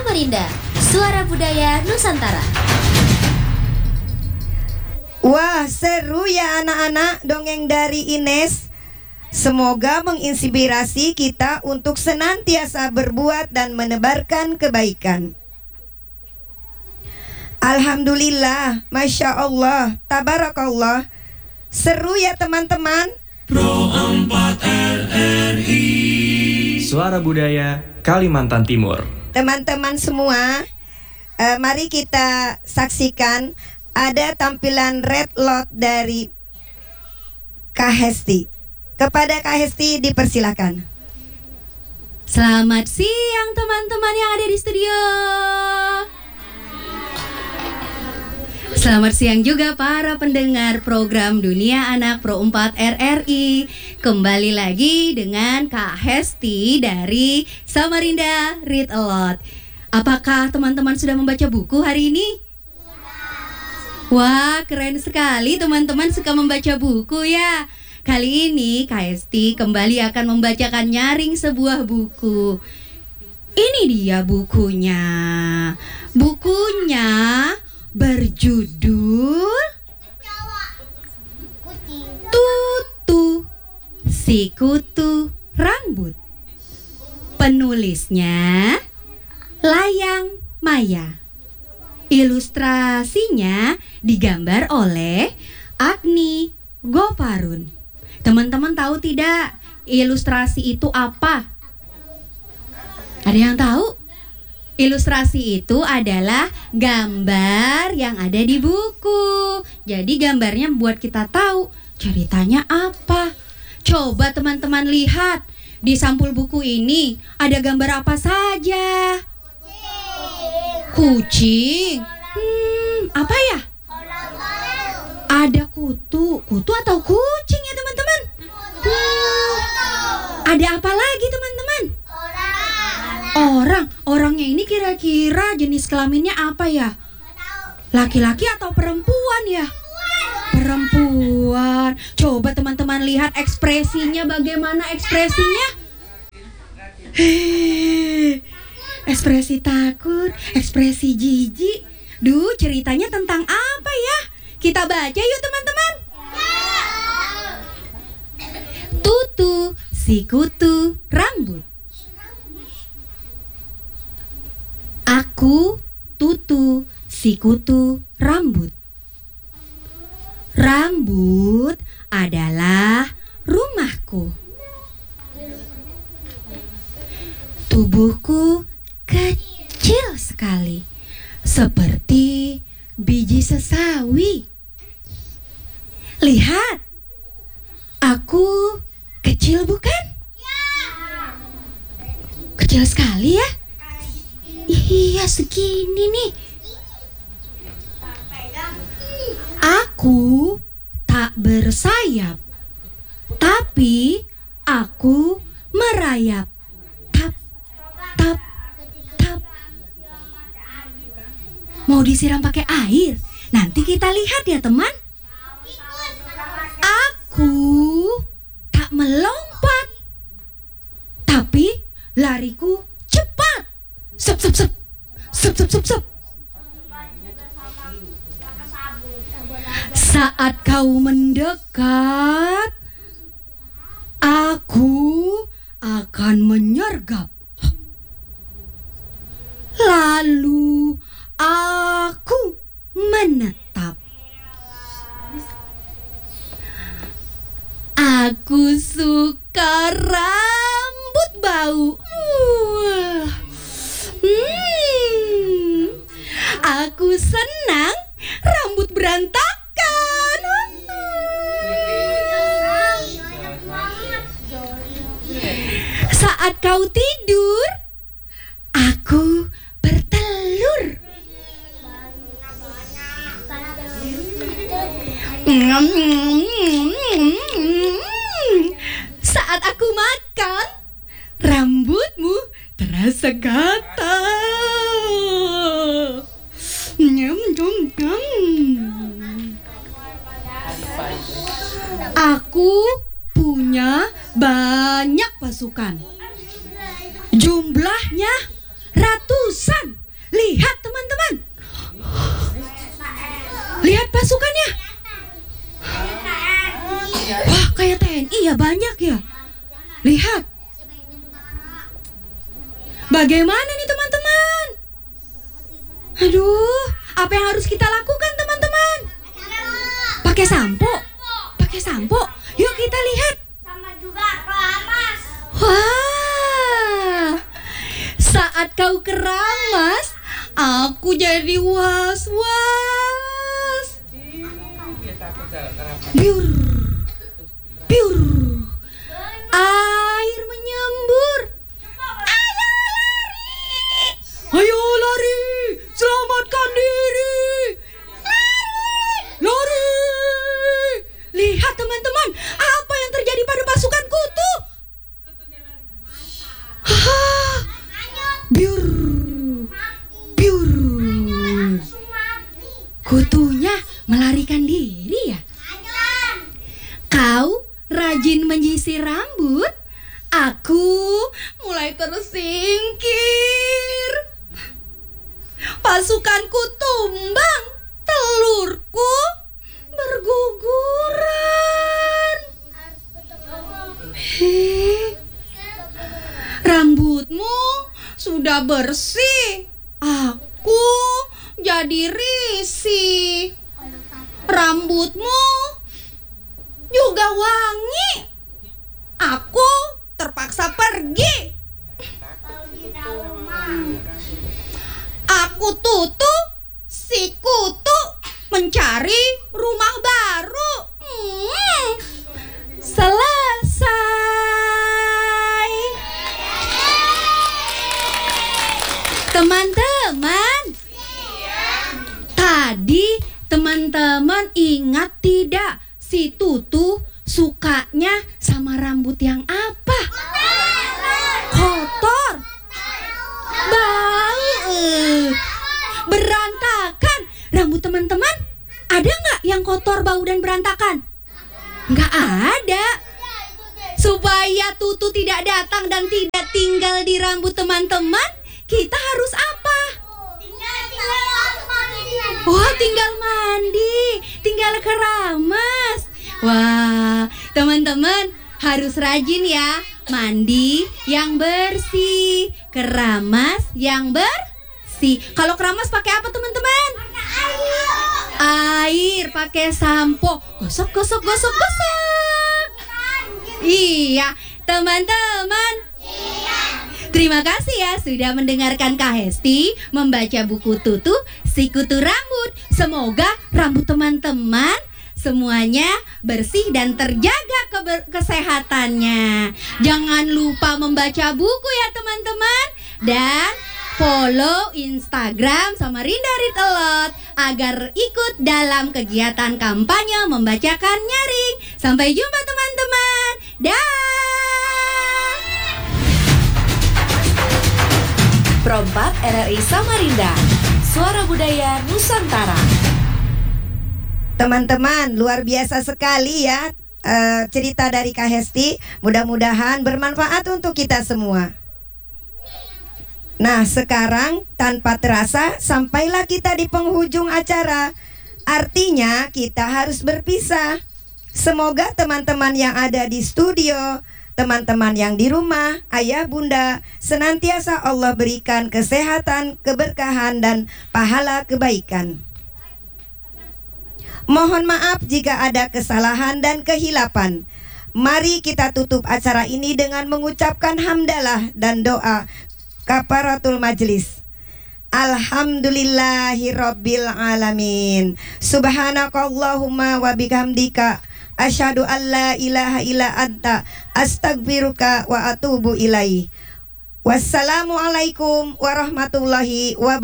Samarinda, Suara Budaya Nusantara. Wah, seru ya anak-anak dongeng dari Ines. Semoga menginspirasi kita untuk senantiasa berbuat dan menebarkan kebaikan. Alhamdulillah, Masya Allah, Tabarakallah. Seru ya teman-teman. Pro 4 RRI Suara Budaya Kalimantan Timur. Teman-teman semua, mari kita saksikan ada tampilan red lot dari Kak Hesti. Kepada Kak Hesti dipersilakan. Selamat siang teman-teman yang ada di studio. Selamat siang juga para pendengar program Dunia Anak Pro 4 RRI. Kembali lagi dengan Kak Hesti dari Samarinda Read a Lot. Apakah teman-teman sudah membaca buku hari ini? Wah, keren sekali teman-teman suka membaca buku ya. Kali ini Kak Hesti kembali akan membacakan nyaring sebuah buku. Ini dia bukunya. Bukunya berjudul Tutu, si kutu rambut. Penulisnya Layang Maya. Ilustrasinya digambar oleh Agni Goparun. Teman-teman tahu tidak ilustrasi itu apa? Ada yang tahu? Ilustrasi itu adalah gambar yang ada di buku. Jadi gambarnya buat kita tahu ceritanya apa. Coba teman-teman lihat di sampul buku ini ada gambar apa saja? Kucing. Apa ya? Ada kutu. Kutu atau kucing ya teman-teman? Ada apa lagi teman-teman? Orang. Orangnya ini kira-kira jenis kelaminnya apa ya? Laki-laki atau perempuan ya? Perempuan. Coba teman-teman lihat ekspresinya, bagaimana ekspresinya? Ekspresi takut, ekspresi jijik. Duh, ceritanya tentang apa ya? Kita baca yuk teman-teman. Tutu, si kutu rambut. Aku Tutu, si kutu rambut. Rambut adalah rumahku. Tubuhku kecil sekali, seperti biji sesawi. Lihat, aku kecil bukan? Kecil sekali ya? Iya, segini nih. Aku tak bersayap, tapi aku merayap. Tap, tap, tap. Mau disiram pakai air? Nanti kita lihat ya teman. Aku tak melompat, tapi lariku cepat. Sep, sep, sep. Sep, sep, sep, sep. Saat kau mendekat, aku akan menyergap. Lalu aku menetap. Aku suka rambut bau. Aku senang rambut berantakan. Saat kau tidur, aku bertelur. Saat aku makan, rambutmu terasa gatal. Aku punya banyak pasukan. Jumlahnya ratusan. Lihat teman-teman. Lihat pasukannya. Wah, kayak TNI ya, banyak ya. Lihat. Bagaimana nih teman-teman? Aduh, apa yang harus kita lakukan teman-teman? Pakai sampo. Pakai sampo. Yuk kita lihat. Sama juga keramas. Wah, saat kau keramas, aku jadi was-was. Biur, biur, air menyembur. Ayo lari, selamatkan diri. Lari. Lihat teman-teman, apa yang terjadi pada pasukan kutu? Biur, biur. Kutunya melarikan diri ya. Kau rajin menyisir rambut, aku mulai tersingkir. Pasukanku tumbang, telurku berguguran. Rambutmu sudah bersih, aku jadi risih. Rambutmu juga wangi, aku terpaksa pergi. Aku tutu, si kutu mencari rumah baru. Selesai. Teman-teman, tadi teman-teman ingat tidak si tutu sukanya sama rambut yang apa? Kotor, bau, berantakan. Rambut teman-teman ada nggak yang kotor, bau dan berantakan? Nggak ada. Supaya tutu tidak datang dan tidak tinggal di rambut teman-teman, kita harus apa? Wah, tinggal mandi, tinggal keramas. Wah, teman-teman harus rajin ya. Mandi yang bersih, keramas yang bersih. Kalau keramas pakai apa teman-teman? Air, pakai sampo. Gosok, gosok, gosok, gosok. Iya, teman-teman. Terima kasih ya sudah mendengarkan Kak Hesti membaca buku Tutu Si Kutu Rambut. Semoga rambut teman-teman semuanya bersih dan terjaga kesehatannya. Jangan lupa membaca buku ya teman-teman. Dan follow Instagram Samarinda Read A Lot agar ikut dalam kegiatan kampanye membacakan nyaring. Sampai jumpa teman-teman. Dah. Prompat RRI Samarinda, Suara Budaya Nusantara. Teman-teman, luar biasa sekali ya cerita dari Kak Hesti. Mudah-mudahan bermanfaat untuk kita semua. Nah, sekarang tanpa terasa sampailah kita di penghujung acara. Artinya kita harus berpisah. Semoga teman-teman yang ada di studio, teman-teman yang di rumah, ayah bunda, senantiasa Allah berikan kesehatan, keberkahan, dan pahala kebaikan. Mohon maaf jika ada kesalahan dan kehilapan. Mari kita tutup acara ini dengan mengucapkan hamdalah dan doa kafaratul majlis. Alhamdulillahirabbil alamin. Subhanakallahumma wa bihamdika asyhadu an la ilaha illa anta astaghfiruka wa atubu ilaih. Wassalamualaikum warahmatullahi wabarakatuh.